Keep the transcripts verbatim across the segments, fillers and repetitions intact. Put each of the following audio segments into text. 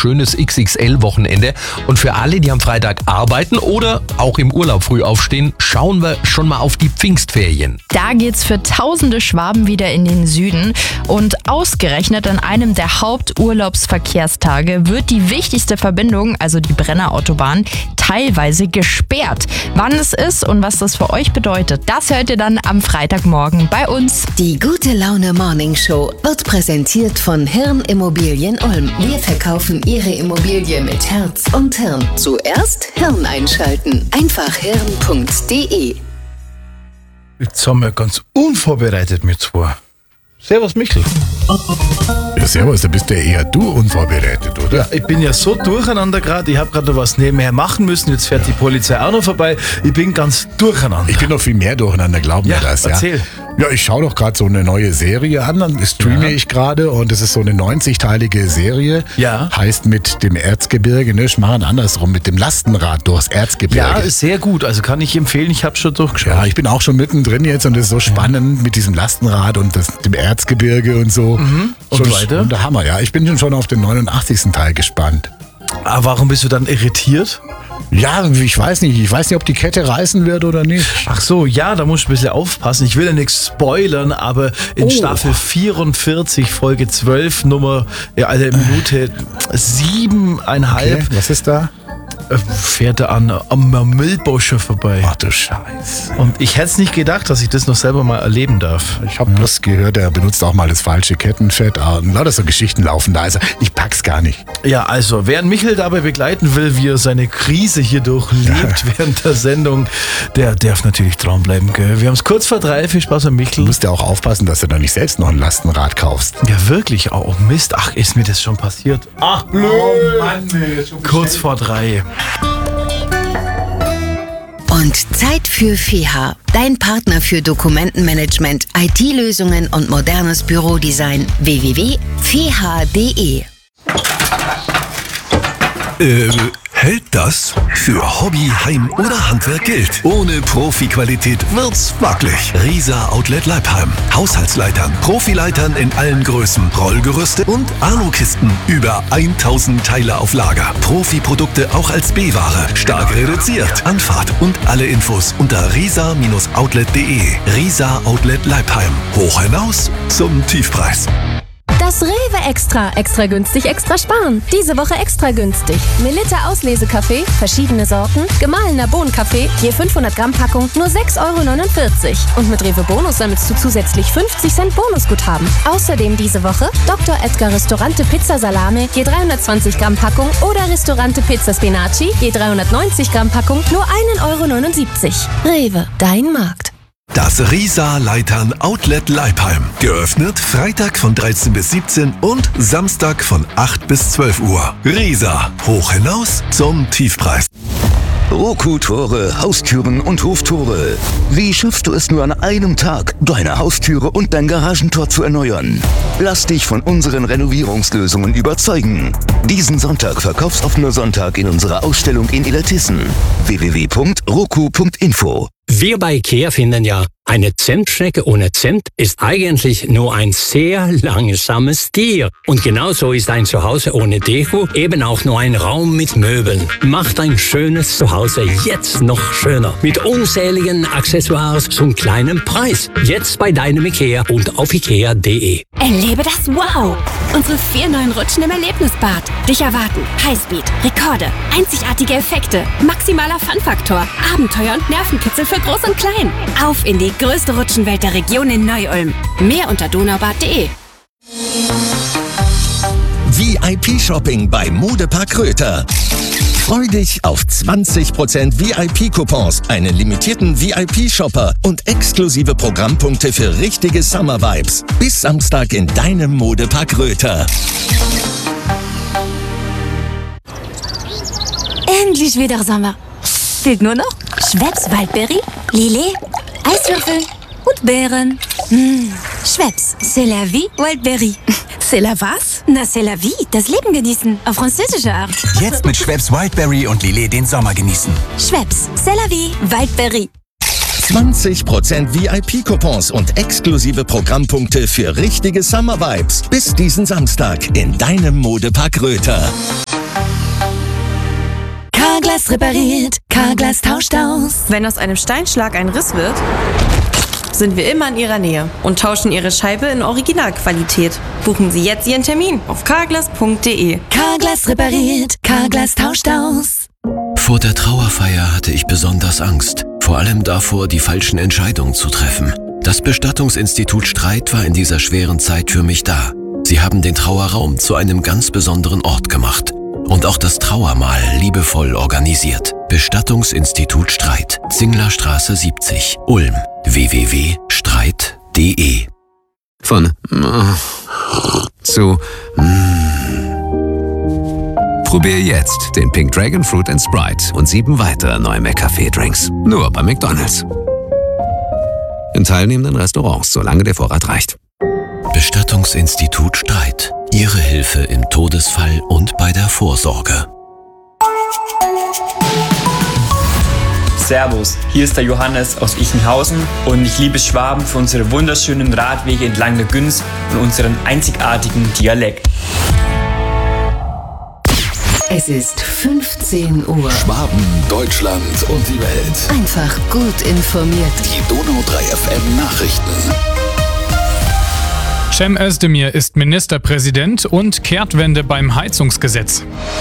schönes X X L-Wochenende. Und für alle, die am Freitag arbeiten oder auch im Urlaub früh aufstehen, schauen wir schon mal auf die Pfingstferien. Da geht's für tausende Schwaben wieder in den Süden. Und ausgerechnet an einem der Haupturlaubsverkehrstage wird die wichtigste Verbindung, also die Brennerautobahn, teilweise gesperrt. Wann es ist und was das für euch bedeutet, das hört ihr dann am Freitagmorgen bei uns. Die Gute Laune Morning Show wird präsentiert von Hirn Immobilien Ulm. Wir verkaufen Ihre Immobilie mit Herz und Hirn. Zuerst Hirn einschalten. Einfach hirn punkt de. Jetzt haben wir ganz unvorbereitet mit zwei. Servus Michel. Ja, servus, da bist ja eher du unvorbereitet, oder? Ja, ich bin ja so durcheinander gerade. Ich habe gerade noch was nebenher machen müssen. Jetzt fährt die Polizei auch noch vorbei. Ich bin ganz durcheinander. Ich bin noch viel mehr durcheinander, glaub mir Ja, das. erzähl. Ja, ja ich schaue doch gerade so eine neue Serie an. Dann streame Ja. ich gerade und es ist so eine neunzig-teilige Serie. Ja. Heißt mit dem Erzgebirge, ne? Ich mache andersrum, mit dem Lastenrad durchs Erzgebirge. Ja, ist sehr gut. Also kann ich empfehlen. Ich habe schon durchgeschaut. Ja, ich bin auch schon mittendrin jetzt und es ist so spannend mit diesem Lastenrad und das, dem Erzgebirge und so. Mhm. Und schon, weiter? Und der Hammer, ja. Ich bin schon auf den neunundachtzigsten Teil gespannt. Aber warum bist du dann irritiert? Ja, ich weiß nicht. Ich weiß nicht, ob die Kette reißen wird oder nicht. Ach so, ja, da musst du ein bisschen aufpassen. Ich will ja nichts spoilern, aber in Oh. Staffel vierundvierzig, Folge zwölf, Nummer, ja, also Minute siebeneinhalb, Okay, was ist da? äh, fährt er an am Müllboscher vorbei. Ach du Scheiße. Und ich hätte es nicht gedacht, dass ich das noch selber mal erleben darf. Ich habe bloß gehört, er benutzt auch mal das falsche Kettenfett. Ah, und lauter so Geschichten laufen da. Also ich pack's gar nicht. Ja, also, wer Michel dabei begleiten will, wie er seine Krise hier durchlebt während der Sendung, der darf natürlich dranbleiben, gell? Wir haben es kurz vor drei, viel Spaß an Du Michel. musst ja auch aufpassen, dass du da nicht selbst noch ein Lastenrad kaufst. Ja, wirklich auch. Mist, ach, ist mir das schon passiert? Ach, blöd. Oh Mann, nee, schon Kurz vor drei. Und Zeit für F E H A, dein Partner für Dokumentenmanagement, I T-Lösungen und modernes Bürodesign. w w w punkt f e h a punkt de. Äh, hält das? Für Hobby, Heim oder Handwerk gilt. Ohne Profi-Qualität wird's wackelig. Riesa Outlet Leipheim. Haushaltsleitern, Profileitern in allen Größen, Rollgerüste und Alukisten. Über tausend Teile auf Lager. Profi-Produkte auch als B-Ware. Stark reduziert. Anfahrt und alle Infos unter riesa Bindestrich outlet punkt de. Riesa Outlet Leipheim. Hoch hinaus zum Tiefpreis. Das Rewe Extra. Extra günstig, extra sparen. Diese Woche extra günstig. Melitta Auslesekaffee, verschiedene Sorten, gemahlener Bohnenkaffee, je fünfhundert Gramm Packung, nur sechs Euro neunundvierzig. Und mit Rewe Bonus sammelst du zusätzlich fünfzig Cent Bonusguthaben. Außerdem diese Woche Doktor Edgar Restaurante Pizza Salame, je dreihundertzwanzig Gramm Packung oder Restaurante Pizza Spinaci, je dreihundertneunzig Gramm Packung, nur ein Euro neunundsiebzig. Rewe, dein Markt. Das Riesa Leitern Outlet Leipheim. Geöffnet Freitag von dreizehn bis siebzehn und Samstag von acht bis zwölf Uhr. Riesa. Hoch hinaus zum Tiefpreis. Roku-Tore, Haustüren und Hoftore. Wie schaffst du es nur an einem Tag, deine Haustüre und dein Garagentor zu erneuern? Lass dich von unseren Renovierungslösungen überzeugen. Diesen Sonntag verkaufsoffener Sonntag in unserer Ausstellung in Illertissen. w w w punkt roku punkt info. Wir bei IKEA finden ja, eine Zentschnecke ohne Zimt ist eigentlich nur ein sehr langsames Tier. Und genauso ist ein Zuhause ohne Deko eben auch nur ein Raum mit Möbeln. Macht ein schönes Zuhause jetzt noch schöner. Mit unzähligen Accessoires zum kleinen Preis. Jetzt bei deinem IKEA und auf ikea punkt de. Erlebe das Wow! Unsere vier neuen Rutschen im Erlebnisbad. Dich erwarten Highspeed, Rekorde, einzigartige Effekte, maximaler Fun-Faktor, Abenteuer und Nervenkitzel für Groß und Klein. Auf in die größte Rutschenwelt der Region in Neu-Ulm. Mehr unter donaubad punkt de. V I P-Shopping bei Modepark Röther. Freu dich auf zwanzig Prozent V I P-Coupons, einen limitierten V I P-Shopper und exklusive Programmpunkte für richtige Summer-Vibes. Bis Samstag in deinem Modepark Röther. Endlich wieder Sommer. Fehlt nur noch Schweppes Waldbeere, Lillet, Eiswürfel und Beeren. Mmh. Schweppes, c'est la vie, Waldbeere. C'est la was? Na, c'est la vie, das Leben genießen, auf französische Art. Jetzt mit Schweppes Wildberry und Lillet den Sommer genießen. Schweppes, c'est la vie, Waldbeere. zwanzig Prozent V I P-Coupons und exklusive Programmpunkte für richtige Summer-Vibes. Bis diesen Samstag in deinem Modepark Röther. Carglass repariert, Carglass tauscht aus. Wenn aus einem Steinschlag ein Riss wird, sind wir immer in Ihrer Nähe und tauschen Ihre Scheibe in Originalqualität. Buchen Sie jetzt Ihren Termin auf carglass punkt de. Carglass repariert, Carglass tauscht aus. Vor der Trauerfeier hatte ich besonders Angst. Vor allem davor, die falschen Entscheidungen zu treffen. Das Bestattungsinstitut Streit war in dieser schweren Zeit für mich da. Sie haben den Trauerraum zu einem ganz besonderen Ort gemacht. Und auch das Trauermahl liebevoll organisiert. Bestattungsinstitut Streit. Zinglerstraße siebzig, Ulm. w w w punkt streit punkt de. Von zu Probier jetzt den Pink Dragon Fruit and Sprite und sieben weitere neue McCafé-Drinks. Nur bei McDonald's. In teilnehmenden Restaurants, solange der Vorrat reicht. Bestattungsinstitut Streit. Ihre Hilfe im Todesfall und bei der Vorsorge. Servus, hier ist der Johannes aus Ichenhausen und ich liebe Schwaben für unsere wunderschönen Radwege entlang der Günz und unseren einzigartigen Dialekt. Es ist fünfzehn Uhr. Schwaben, Deutschland und die Welt. Einfach gut informiert. Die Donau drei F M Nachrichten. Cem Özdemir ist Ministerpräsident und Kehrtwende beim Heizungsgesetz.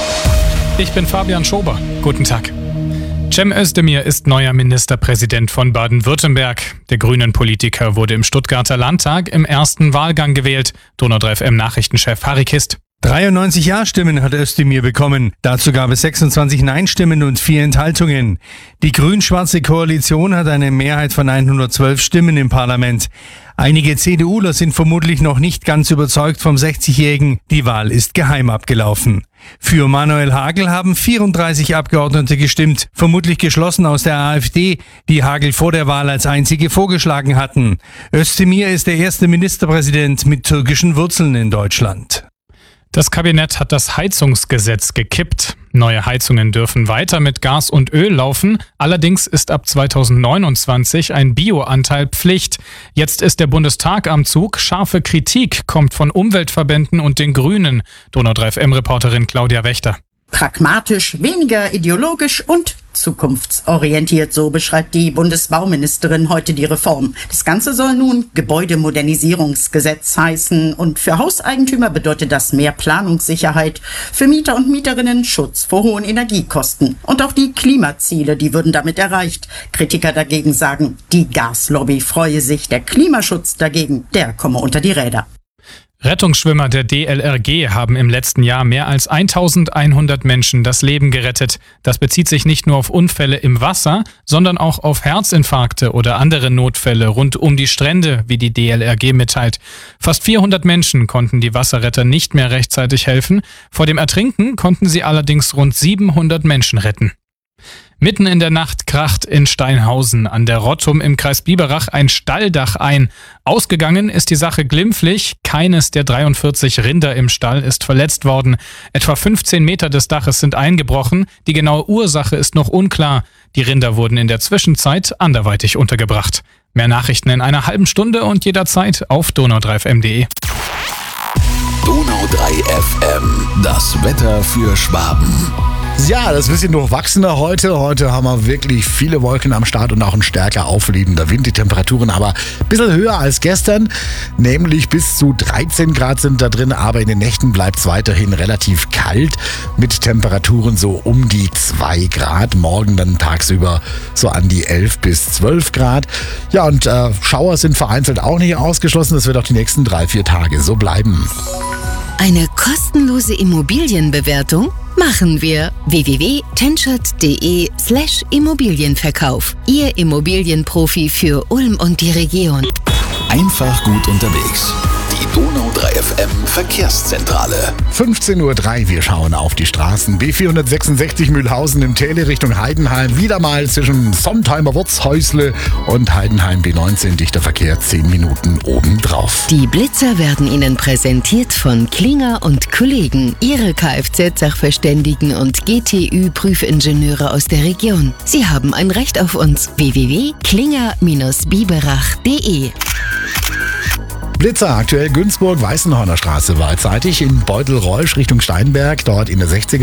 Ich bin Fabian Schober. Guten Tag. Cem Özdemir ist neuer Ministerpräsident von Baden-Württemberg. Der Grünen-Politiker wurde im Stuttgarter Landtag im ersten Wahlgang gewählt. Donau drei F M Nachrichtenchef Harry Kist. dreiundneunzig Ja-Stimmen hat Özdemir bekommen. Dazu gab es sechsundzwanzig Nein-Stimmen und vier Enthaltungen. Die grün-schwarze Koalition hat eine Mehrheit von hundertzwölf Stimmen im Parlament. Einige CDUler sind vermutlich noch nicht ganz überzeugt vom sechzigjährigen. Die Wahl ist geheim abgelaufen. Für Manuel Hagel haben vierunddreißig Abgeordnete gestimmt, vermutlich geschlossen aus der AfD, die Hagel vor der Wahl als einzige vorgeschlagen hatten. Özdemir ist der erste Ministerpräsident mit türkischen Wurzeln in Deutschland. Das Kabinett hat das Heizungsgesetz gekippt. Neue Heizungen dürfen weiter mit Gas und Öl laufen. Allerdings ist ab zweitausendneunundzwanzig ein Bioanteil Pflicht. Jetzt ist der Bundestag am Zug. Scharfe Kritik kommt von Umweltverbänden und den Grünen. Donau drei F M-Reporterin Claudia Wächter. Pragmatisch, weniger ideologisch und zukunftsorientiert, so beschreibt die Bundesbauministerin heute die Reform. Das Ganze soll nun Gebäudemodernisierungsgesetz heißen und für Hauseigentümer bedeutet das mehr Planungssicherheit, für Mieter und Mieterinnen Schutz vor hohen Energiekosten. Und auch die Klimaziele, die würden damit erreicht. Kritiker dagegen sagen, die Gaslobby freue sich, der Klimaschutz dagegen, der komme unter die Räder. Rettungsschwimmer der D L R G haben im letzten Jahr mehr als eintausendeinhundert Menschen das Leben gerettet. Das bezieht sich nicht nur auf Unfälle im Wasser, sondern auch auf Herzinfarkte oder andere Notfälle rund um die Strände, wie die D L R G mitteilt. Fast vierhundert Menschen konnten die Wasserretter nicht mehr rechtzeitig helfen. Vor dem Ertrinken konnten sie allerdings rund siebenhundert Menschen retten. Mitten in der Nacht kracht in Steinhausen an der Rottum im Kreis Biberach ein Stalldach ein. Ausgegangen ist die Sache glimpflich. Keines der dreiundvierzig Rinder im Stall ist verletzt worden. Etwa fünfzehn Meter des Daches sind eingebrochen. Die genaue Ursache ist noch unklar. Die Rinder wurden in der Zwischenzeit anderweitig untergebracht. Mehr Nachrichten in einer halben Stunde und jederzeit auf donau drei f m punkt de. Donau drei F M, das Wetter für Schwaben. Ja, das ist ein bisschen durchwachsener heute. Heute haben wir wirklich viele Wolken am Start und auch ein stärker aufliebender Wind. Die Temperaturen aber ein bisschen höher als gestern, nämlich bis zu dreizehn Grad sind da drin, aber in den Nächten bleibt es weiterhin relativ kalt mit Temperaturen so um die zwei Grad. Morgen dann tagsüber so an die elf bis zwölf Grad. Ja, und äh, Schauer sind vereinzelt auch nicht ausgeschlossen. Das wird auch die nächsten drei, vier Tage so bleiben. Eine kostenlose Immobilienbewertung machen wir. w w w punkt tenschert punkt de slash Immobilienverkauf. Ihr Immobilienprofi für Ulm und die Region. Einfach gut unterwegs. Die Donau drei F M Verkehrszentrale. fünfzehn Uhr drei, wir schauen auf die Straßen. B vierhundertsechsundsechzig Mühlhausen im Täle Richtung Heidenheim. Wieder mal zwischen Sontheimer Wurzhäusle und Heidenheim B neunzehn. Dichter Verkehr, zehn Minuten obendrauf. Die Blitzer werden Ihnen präsentiert von Klinger und Kollegen. Ihre Kfz-Sachverständigen und G T Ü-Prüfingenieure aus der Region. Sie haben ein Recht auf uns. w w w punkt klinger Bindestrich biberach punkt de. Blitzer aktuell Günzburg, Weißenhorner Straße, waldseitig in Beutel-Reusch Richtung Steinberg, dort in der sechziger